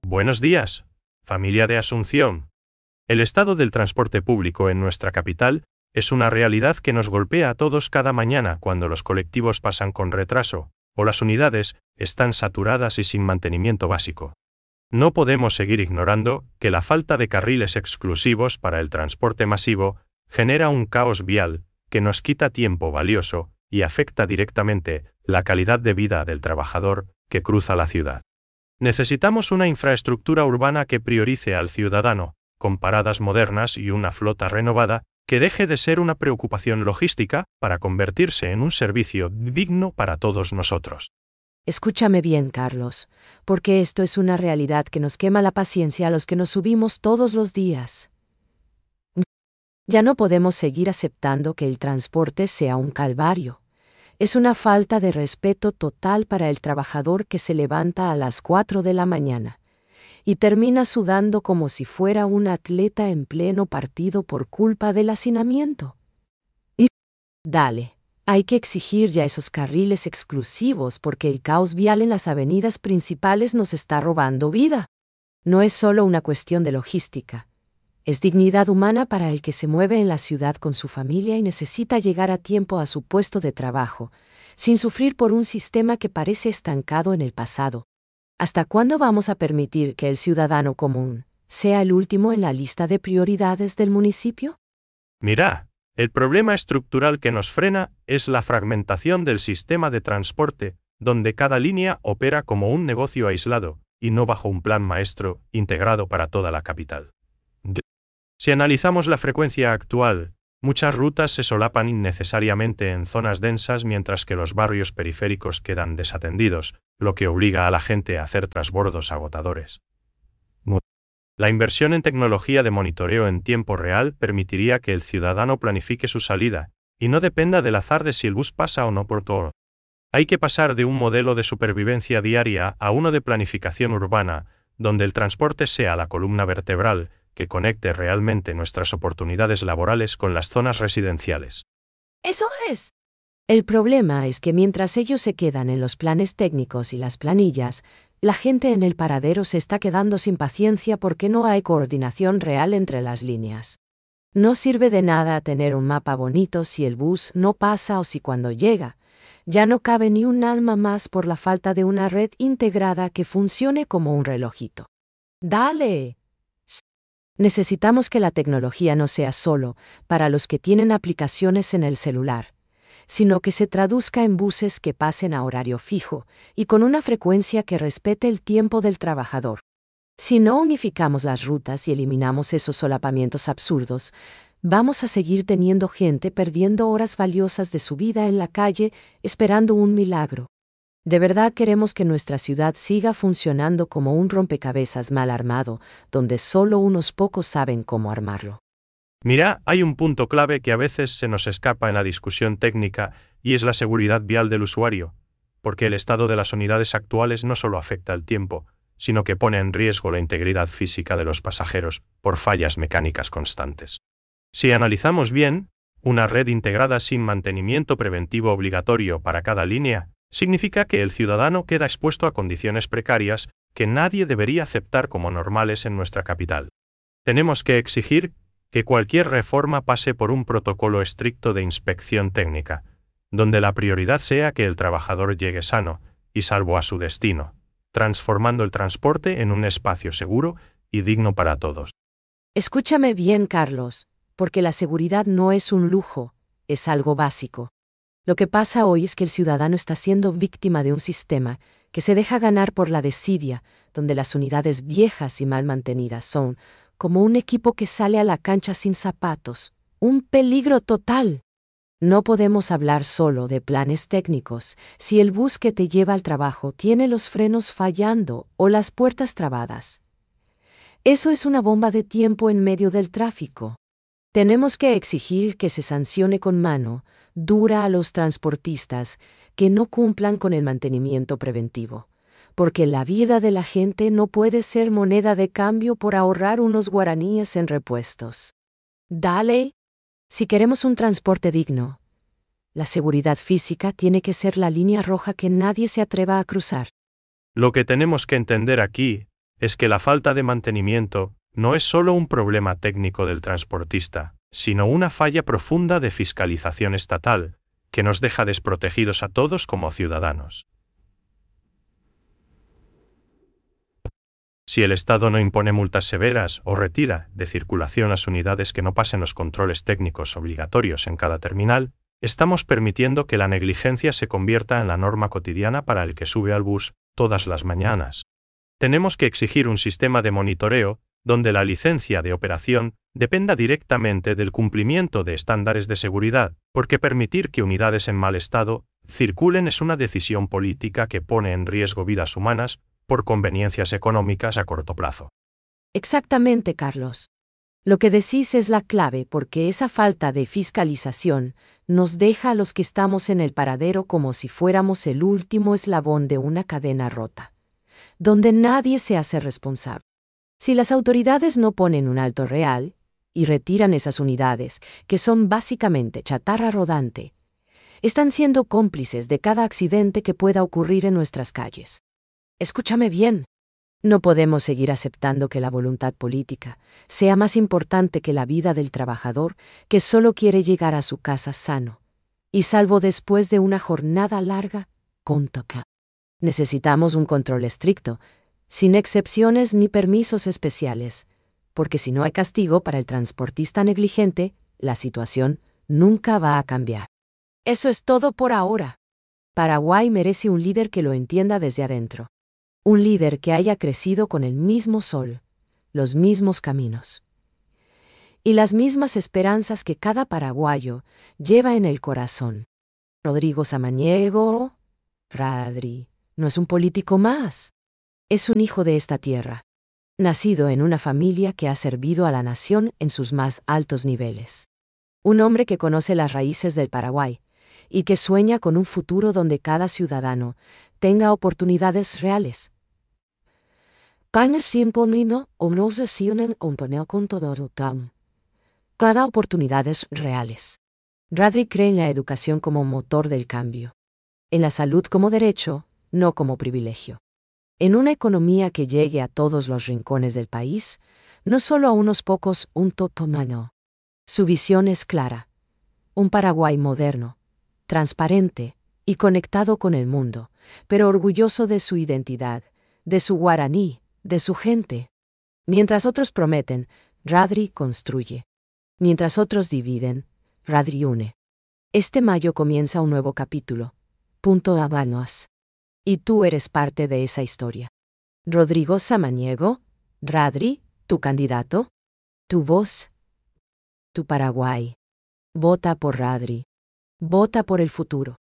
Buenos días, familia de Asunción. El estado del transporte público en nuestra capital es una realidad que nos golpea a todos cada mañana cuando los colectivos pasan con retraso, o las unidades están saturadas y sin mantenimiento básico. No podemos seguir ignorando que la falta de carriles exclusivos para el transporte masivo genera un caos vial que nos quita tiempo valioso y afecta directamente la calidad de vida del trabajador que cruza la ciudad. Necesitamos una infraestructura urbana que priorice al ciudadano, con paradas modernas y una flota renovada, que deje de ser una preocupación logística para convertirse en un servicio digno para todos nosotros. Escúchame bien, Carlos, porque esto es una realidad que nos quema la paciencia a los que nos subimos todos los días. Ya no podemos seguir aceptando que el transporte sea un calvario. Es una falta de respeto total para el trabajador que se levanta a las 4 de la mañana y termina sudando como si fuera un atleta en pleno partido por culpa del hacinamiento. Y dale, hay que exigir ya esos carriles exclusivos porque el caos vial en las avenidas principales nos está robando vida. No es solo una cuestión de logística. Es dignidad humana para el que se mueve en la ciudad con su familia y necesita llegar a tiempo a su puesto de trabajo, sin sufrir por un sistema que parece estancado en el pasado. ¿Hasta cuándo vamos a permitir que el ciudadano común sea el último en la lista de prioridades del municipio? Mira, el problema estructural que nos frena es la fragmentación del sistema de transporte, donde cada línea opera como un negocio aislado, y no bajo un plan maestro integrado para toda la capital. Si analizamos la frecuencia actual, muchas rutas se solapan innecesariamente en zonas densas mientras que los barrios periféricos quedan desatendidos, lo que obliga a la gente a hacer transbordos agotadores. La inversión en tecnología de monitoreo en tiempo real permitiría que el ciudadano planifique su salida, y no dependa del azar de si el bus pasa o no por todo. Hay que pasar de un modelo de supervivencia diaria a uno de planificación urbana, donde el transporte sea la columna vertebral, que conecte realmente nuestras oportunidades laborales con las zonas residenciales. Eso es. El problema es que mientras ellos se quedan en los planes técnicos y las planillas, la gente en el paradero se está quedando sin paciencia porque no hay coordinación real entre las líneas. No sirve de nada tener un mapa bonito si el bus no pasa o si cuando llega, ya no cabe ni un alma más por la falta de una red integrada que funcione como un relojito. ¡Dale! Necesitamos que la tecnología no sea solo para los que tienen aplicaciones en el celular, sino que se traduzca en buses que pasen a horario fijo y con una frecuencia que respete el tiempo del trabajador. Si no unificamos las rutas y eliminamos esos solapamientos absurdos, vamos a seguir teniendo gente perdiendo horas valiosas de su vida en la calle esperando un milagro. ¿De verdad queremos que nuestra ciudad siga funcionando como un rompecabezas mal armado, donde solo unos pocos saben cómo armarlo? Mira, hay un punto clave que a veces se nos escapa en la discusión técnica y es la seguridad vial del usuario, porque el estado de las unidades actuales no solo afecta el tiempo, sino que pone en riesgo la integridad física de los pasajeros por fallas mecánicas constantes. Si analizamos bien, una red integrada sin mantenimiento preventivo obligatorio para cada línea significa que el ciudadano queda expuesto a condiciones precarias que nadie debería aceptar como normales en nuestra capital. Tenemos que exigir que cualquier reforma pase por un protocolo estricto de inspección técnica, donde la prioridad sea que el trabajador llegue sano y salvo a su destino, transformando el transporte en un espacio seguro y digno para todos. Escúchame bien, Carlos, porque la seguridad no es un lujo, es algo básico. Lo que pasa hoy es que el ciudadano está siendo víctima de un sistema que se deja ganar por la desidia, donde las unidades viejas y mal mantenidas son como un equipo que sale a la cancha sin zapatos, un peligro total. No podemos hablar solo de planes técnicos si el bus que te lleva al trabajo tiene los frenos fallando o las puertas trabadas. Eso es una bomba de tiempo en medio del tráfico. Tenemos que exigir que se sancione con mano dura a los transportistas que no cumplan con el mantenimiento preventivo, porque la vida de la gente no puede ser moneda de cambio por ahorrar unos guaraníes en repuestos. Dale. Si queremos un transporte digno, la seguridad física tiene que ser la línea roja que nadie se atreva a cruzar. Lo que tenemos que entender aquí es que la falta de mantenimiento no es solo un problema técnico del transportista, sino una falla profunda de fiscalización estatal, que nos deja desprotegidos a todos como ciudadanos. Si el Estado no impone multas severas o retira de circulación las unidades que no pasen los controles técnicos obligatorios en cada terminal, estamos permitiendo que la negligencia se convierta en la norma cotidiana para el que sube al bus todas las mañanas. Tenemos que exigir un sistema de monitoreo donde la licencia de operación dependa directamente del cumplimiento de estándares de seguridad, porque permitir que unidades en mal estado circulen es una decisión política que pone en riesgo vidas humanas por conveniencias económicas a corto plazo. Exactamente, Carlos. Lo que decís es la clave porque esa falta de fiscalización nos deja a los que estamos en el paradero como si fuéramos el último eslabón de una cadena rota, donde nadie se hace responsable. Si las autoridades no ponen un alto real y retiran esas unidades, que son básicamente chatarra rodante, están siendo cómplices de cada accidente que pueda ocurrir en nuestras calles. Escúchame bien. No podemos seguir aceptando que la voluntad política sea más importante que la vida del trabajador que solo quiere llegar a su casa sano y salvo después de una jornada larga con toca. Necesitamos un control estricto, sin excepciones ni permisos especiales, porque si no hay castigo para el transportista negligente, la situación nunca va a cambiar. Eso es todo por ahora. Paraguay merece un líder que lo entienda desde adentro. Un líder que haya crecido con el mismo sol, los mismos caminos y las mismas esperanzas que cada paraguayo lleva en el corazón. Rodrigo Samaniego, Radri, no es un político más. Es un hijo de esta tierra, nacido en una familia que ha servido a la nación en sus más altos niveles. Un hombre que conoce las raíces del Paraguay y que sueña con un futuro donde cada ciudadano tenga oportunidades reales. Cada oportunidades reales. Radri cree en la educación como motor del cambio. En la salud como derecho, no como privilegio. En una economía que llegue a todos los rincones del país, no solo a unos pocos, un totomano. Su visión es clara. Un Paraguay moderno, transparente y conectado con el mundo, pero orgulloso de su identidad, de su guaraní, de su gente. Mientras otros prometen, Radri construye. Mientras otros dividen, Radri une. Este mayo comienza un nuevo capítulo. Punto Habanos. Y tú eres parte de esa historia. Rodrigo Samaniego, Radri, tu candidato, tu voz, tu Paraguay. Vota por Radri. Vota por el futuro.